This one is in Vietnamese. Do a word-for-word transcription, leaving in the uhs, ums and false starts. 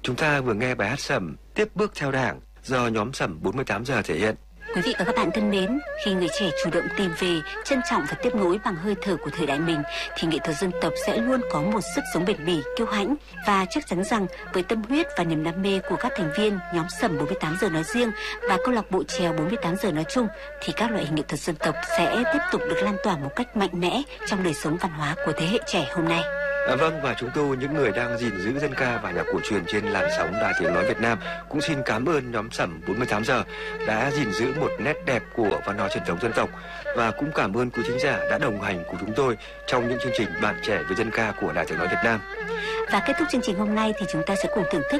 Chúng ta vừa nghe bài hát Sẩm Tiếp bước theo Đảng do nhóm Sẩm bốn mươi tám giờ thể hiện. Quý vị và các bạn thân mến, khi người trẻ chủ động tìm về, trân trọng và tiếp nối bằng hơi thở của thời đại mình, thì nghệ thuật dân tộc sẽ luôn có một sức sống bền bỉ, kiêu hãnh. Và chắc chắn rằng với tâm huyết và niềm đam mê của các thành viên nhóm Sẩm bốn mươi tám giờ nói riêng và câu lạc bộ chèo bốn mươi tám giờ nói chung, thì các loại hình nghệ thuật dân tộc sẽ tiếp tục được lan tỏa một cách mạnh mẽ trong đời sống văn hóa của thế hệ trẻ hôm nay. À, vâng, và chúng tôi, những người đang gìn giữ dân ca và nhạc cổ truyền trên làn sóng Đài Tiếng nói Việt Nam, cũng xin cảm ơn nhóm Sẩm bốn mươi tám giờ đã gìn giữ một nét đẹp của văn hóa truyền thống dân tộc, và cũng cảm ơn quý thính giả đã đồng hành cùng chúng tôi trong những chương trình Bạn trẻ với dân ca của Đài Tiếng nói Việt Nam. Và kết thúc chương trình hôm nay thì chúng ta sẽ cùng thưởng thức